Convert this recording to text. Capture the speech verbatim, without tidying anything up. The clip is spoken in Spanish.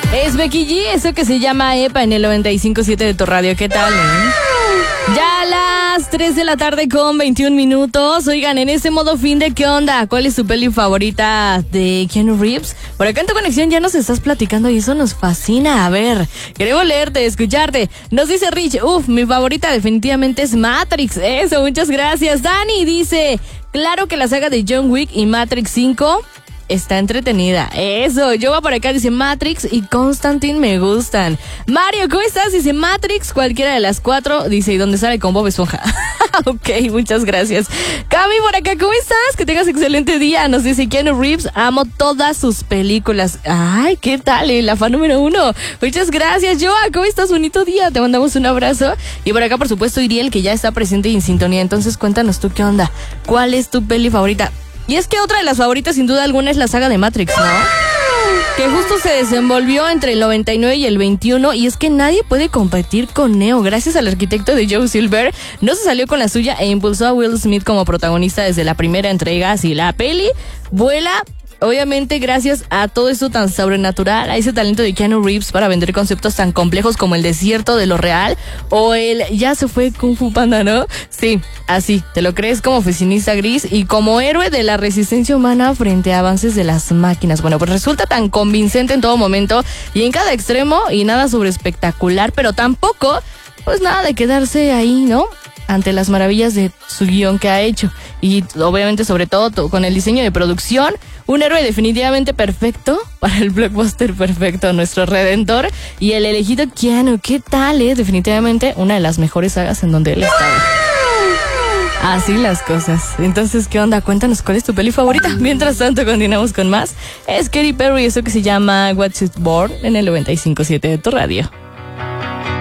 Es Becky G, eso que se llama Epa en el noventa y cinco punto siete de tu radio. ¿Qué tal, eh? Ya a las tres de la tarde con veintiún minutos. Oigan, en este modo fin de, ¿qué onda? ¿Cuál es tu peli favorita de Keanu Reeves? Por acá en Tu Conexión ya nos estás platicando y eso nos fascina. A ver, queremos leerte, escucharte. Nos dice Rich, uff, mi favorita definitivamente es Matrix. Eso, muchas gracias. Dani dice, claro que la saga de John Wick y Matrix cinco... está entretenida. Eso, yo va por acá, dice Matrix y Constantine me gustan. Mario, ¿cómo estás? Dice Matrix, cualquiera de las cuatro. Dice, ¿y dónde sale con Bob Esponja? Ok, muchas gracias. Cami, por acá, ¿cómo estás? Que tengas excelente día. Nos dice Keanu Reeves, amo todas sus películas. Ay, ¿qué tal? Eh? La fan número uno. Muchas gracias, Joa. ¿Cómo estás? Bonito día. Te mandamos un abrazo. Y por acá, por supuesto, Iriel, que ya está presente y en sintonía. Entonces, cuéntanos tú qué onda. ¿Cuál es tu peli favorita? Y es que otra de las favoritas, sin duda alguna, es la saga de Matrix, ¿no? Que justo se desenvolvió entre el noventa y nueve y el veintiuno, y es que nadie puede competir con Neo. Gracias al arquitecto de Joe Silver, no se salió con la suya e impulsó a Will Smith como protagonista desde la primera entrega. Así la peli vuela. Obviamente gracias a todo esto tan sobrenatural, a ese talento de Keanu Reeves para vender conceptos tan complejos como el desierto de lo real o el ya se fue Kung Fu Panda, ¿no? Sí, así, te lo crees como oficinista gris y como héroe de la resistencia humana frente a avances de las máquinas. Bueno, pues resulta tan convincente en todo momento y en cada extremo y nada sobre espectacular, pero tampoco, pues nada de quedarse ahí, ¿no? Ante las maravillas de su guión que ha hecho. Y obviamente sobre todo con el diseño de producción, un héroe definitivamente perfecto para el blockbuster perfecto, nuestro redentor y el elegido Keanu. ¿Qué tal, eh? Definitivamente una de las mejores sagas en donde él estaba. Así las cosas. Entonces, ¿qué onda? Cuéntanos cuál es tu peli favorita. Mientras tanto, continuamos con más. Es Katy Perry, eso que se llama What's It Born en el noventa y cinco punto siete de tu radio.